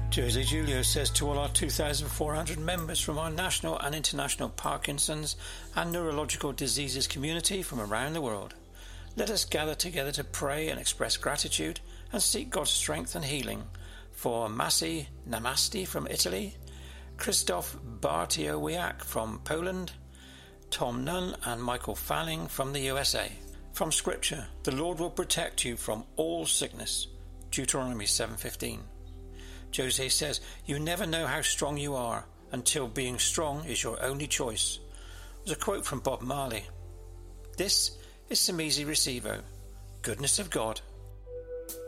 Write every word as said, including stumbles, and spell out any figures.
Jose Julio says to all our two thousand four hundred members from our national and international Parkinson's and neurological diseases community from around the world, let us gather together to pray and express gratitude and seek God's strength and healing for Masi Namasti from Italy, Christoph Bartiowiak from Poland, Tom Nunn and Michael Fanning from the U S A. From Scripture, the Lord will protect you from all sickness. Deuteronomy seven fifteen. Jose says, you never know how strong you are until being strong is your only choice. There's a quote from Bob Marley. This is Simizi Recibo. Goodness of God.